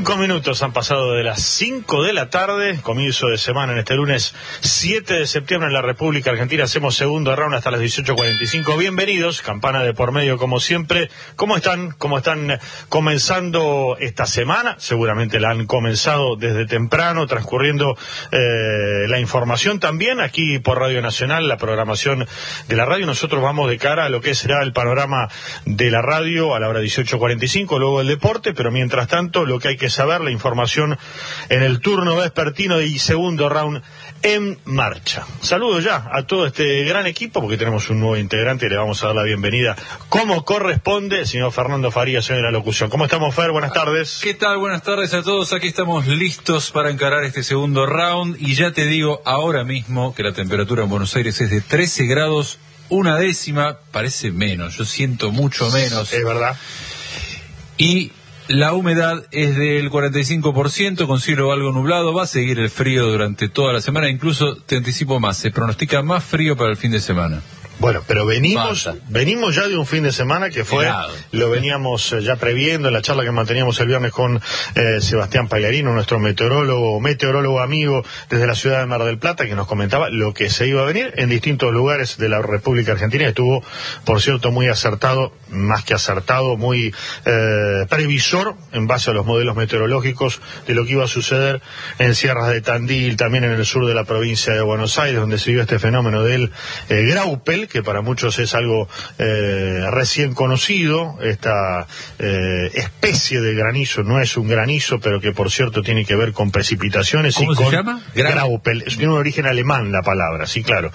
5 minutos han pasado de las 5 de la tarde, comienzo de semana en este lunes 7 de septiembre en la República Argentina. Hacemos segundo round hasta las 18:45. Bienvenidos, campana de por medio como siempre. ¿Cómo están? ¿Cómo están comenzando esta semana? Seguramente la han comenzado desde temprano, transcurriendo la información también aquí por Radio Nacional, la programación de la radio. Nosotros vamos de cara a lo que será el panorama de la radio a la hora 18:45, luego el deporte, pero mientras tanto lo que hay que saber, la información en el turno vespertino y segundo round en marcha. Saludo ya a todo este gran equipo porque tenemos un nuevo integrante y le vamos a dar la bienvenida como corresponde, señor Fernando Farías, en la locución. ¿Cómo estamos, Fer? Buenas tardes. ¿Qué tal? Buenas tardes a todos. Aquí estamos listos para encarar este segundo round y ya te digo ahora mismo que la temperatura en Buenos Aires es de 13 grados, una décima, parece menos, yo siento mucho menos. Es verdad. Y la humedad es del 45%, con cielo algo nublado. Va a seguir el frío durante toda la semana, incluso te anticipo más, se pronostica más frío para el fin de semana. Bueno, pero venimos ya de un fin de semana que fue, lo veníamos ya previendo en la charla que manteníamos el viernes con Sebastián Pagliarino, nuestro meteorólogo amigo desde la ciudad de Mar del Plata, que nos comentaba lo que se iba a venir en distintos lugares de la República Argentina. Estuvo, por cierto, muy acertado, más que acertado, muy previsor en base a los modelos meteorológicos de lo que iba a suceder en Sierras de Tandil, también en el sur de la provincia de Buenos Aires, donde se vio este fenómeno del Graupel, que para muchos es algo recién conocido, esta especie de granizo. No es un granizo, pero que por cierto tiene que ver con precipitaciones. ¿Cómo se llama? Graupel. Tiene un origen alemán la palabra, sí, claro.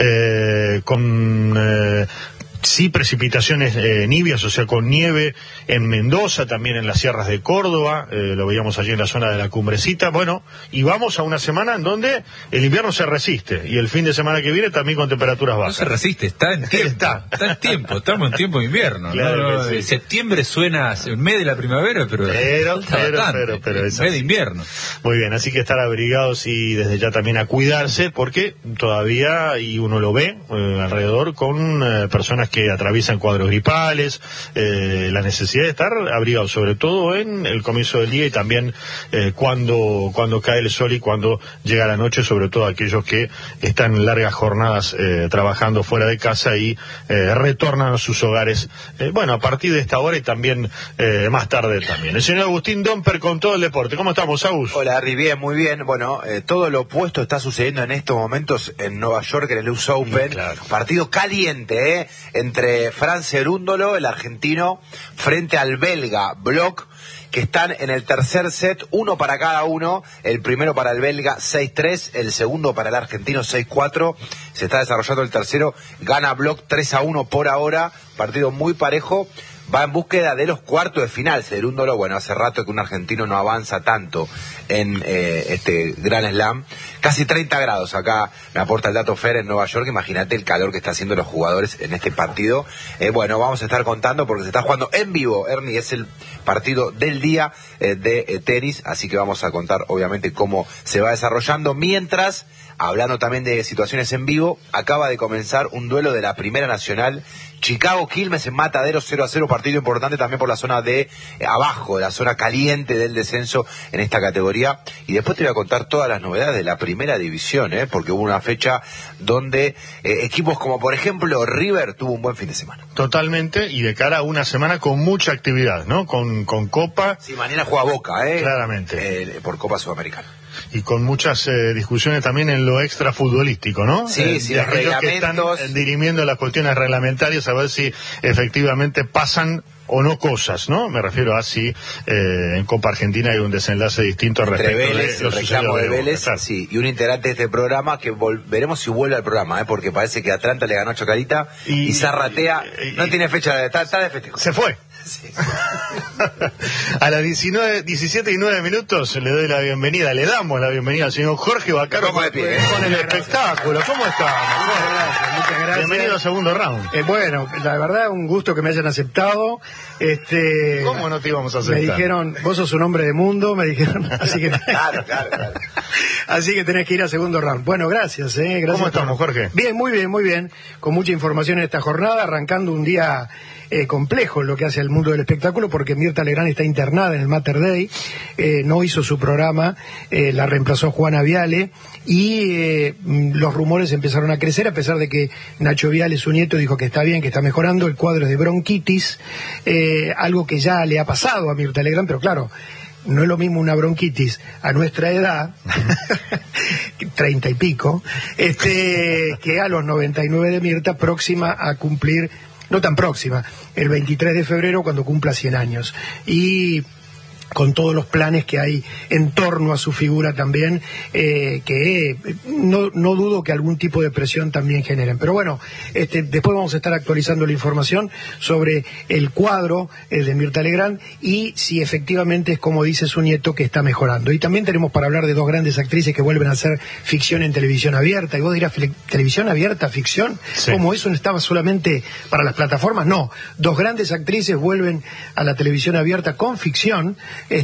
Sí, precipitaciones nivias, o sea, con nieve en Mendoza, también en las sierras de Córdoba, lo veíamos allí en la zona de la Cumbrecita. Bueno, y vamos a una semana en donde el invierno se resiste, y el fin de semana que viene también con temperaturas bajas. No se resiste, está en tiempo. Está en tiempo, estamos en tiempo de invierno. Claro, ¿no? Sí. Septiembre suena el mes de la primavera, pero es mes de invierno. Muy bien, así que estar abrigados y desde ya también a cuidarse, porque todavía, y uno lo ve alrededor, con personas que atraviesan cuadros gripales, la necesidad de estar abrigados, sobre todo en el comienzo del día y también cuando cae el sol y cuando llega la noche, sobre todo aquellos que están en largas jornadas trabajando fuera de casa y retornan a sus hogares, a partir de esta hora y también más tarde también. El señor Agustín Domper con todo el deporte. ¿Cómo estamos, Agus? Hola, Harry, bien, muy bien. Bueno, todo lo opuesto está sucediendo en estos momentos en Nueva York, en el US Open. Claro. Partido caliente, entre Fran Cerúndolo, el argentino, frente al belga Bloch, que están en el tercer set, uno para cada uno. El primero para el belga 6-3, el segundo para el argentino 6-4. Se está desarrollando el tercero, gana Bloch 3-1 por ahora, partido muy parejo. Va en búsqueda de los cuartos de final. Cerúndolo, hace rato que un argentino no avanza tanto en este Grand Slam. Casi 30 grados acá, me aporta el dato Fer, en Nueva York. Imagínate el calor que está haciendo los jugadores en este partido. Vamos a estar contando porque se está jugando en vivo, Ernie, es el partido del día de tenis, así que vamos a contar obviamente cómo se va desarrollando. Mientras, hablando también de situaciones en vivo, acaba de comenzar un duelo de la Primera Nacional, Chicago-Quilmes en Matadero 0-0, partido importante también por la zona de abajo, la zona caliente del descenso en esta categoría. Y después te voy a contar todas las novedades de la Primera División, porque hubo una fecha donde equipos como por ejemplo River tuvo un buen fin de semana. Totalmente, y de cara a una semana con mucha actividad, ¿no? Con Copa. Sí, mañana juega Boca, claramente. Por Copa Sudamericana. Y con muchas discusiones también en lo extrafutbolístico, ¿no? Sí, sí, los reglamentos. Que están dirimiendo las cuestiones reglamentarias a ver si efectivamente pasan o no cosas, ¿no? Me refiero a si en Copa Argentina hay un desenlace distinto respecto Vélez, de los el reclamo de Vélez, claro. Sí, y un integrante de este programa que veremos si vuelve al programa, porque parece que Atlanta le ganó a Chacarita y Zarratea no tiene fecha, está de festejo. Se fue. Sí. A las 17:09 le doy la bienvenida, le damos la bienvenida al señor Jorge Vaccaro con el espectáculo. ¿Cómo está? Muchas gracias. Bienvenido al segundo round. Bueno, la verdad, un gusto que me hayan aceptado. ¿Cómo no te íbamos a aceptar? Me dijeron, vos sos un hombre de mundo, me dijeron, así que claro. Así que tenés que ir a segundo round. Bueno, gracias, gracias. ¿Cómo estamos, Jorge? Bien, muy bien, con mucha información en esta jornada, arrancando un día complejo lo que hace al mundo del espectáculo, porque Mirta Legrand está internada en el Mater Dei, no hizo su programa, la reemplazó Juana Viale, y los rumores empezaron a crecer, a pesar de que Nacho Viale, su nieto, dijo que está bien, que está mejorando. El cuadro es de bronquitis, algo que ya le ha pasado a Mirta Legrand, pero claro, no es lo mismo una bronquitis a nuestra edad, 30 y pico, que a los 99 de Mirta, próxima a cumplir, no tan próxima, el 23 de febrero, cuando cumpla 100 años. Y con todos los planes que hay en torno a su figura también, que no dudo que algún tipo de presión también generen. Pero bueno, después vamos a estar actualizando la información sobre el cuadro de Mirta Legrand y si efectivamente es como dice su nieto, que está mejorando. Y también tenemos para hablar de dos grandes actrices que vuelven a hacer ficción en televisión abierta. Y vos dirás, ¿televisión abierta, ficción? Sí. ¿Cómo eso no estaba solamente para las plataformas? No, dos grandes actrices vuelven a la televisión abierta con ficción,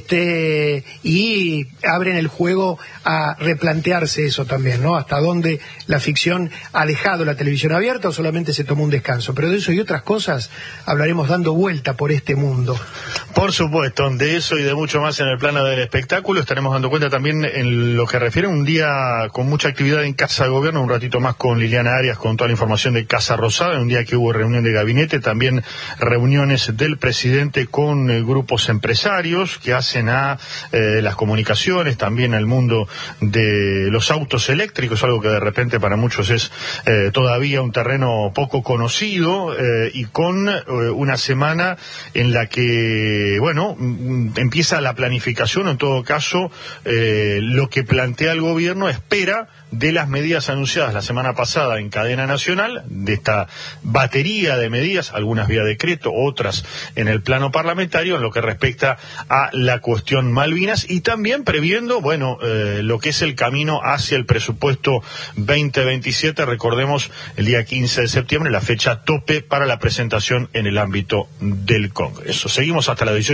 y abren el juego a replantearse eso también, ¿no? Hasta dónde la ficción ha dejado la televisión abierta o solamente se tomó un descanso. Pero de eso y otras cosas hablaremos dando vuelta por este mundo. Por supuesto, de eso y de mucho más en el plano del espectáculo. Estaremos dando cuenta también en lo que refiere a un día con mucha actividad en Casa de Gobierno, un ratito más con Liliana Arias con toda la información de Casa Rosada, un día que hubo reunión de gabinete, también reuniones del presidente con grupos empresarios que hacen a las comunicaciones, también al mundo de los autos eléctricos, algo que de repente para muchos es todavía un terreno poco conocido, y con una semana en la que, bueno, empieza la planificación, en todo caso, lo que plantea el gobierno espera de las medidas anunciadas la semana pasada en cadena nacional, de esta batería de medidas, algunas vía decreto, otras en el plano parlamentario, en lo que respecta a la cuestión Malvinas, y también previendo, bueno, lo que es el camino hacia el presupuesto 2027, recordemos el día 15 de septiembre, la fecha tope para la presentación en el ámbito del Congreso. Seguimos hasta las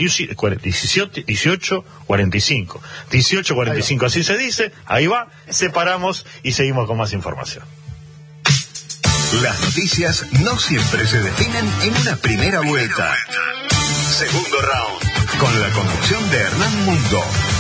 18:45, así se dice, ahí va, separamos y seguimos con más información. Las noticias no siempre se definen en una primera vuelta. Segundo round, con la conducción de Hernán Mundo.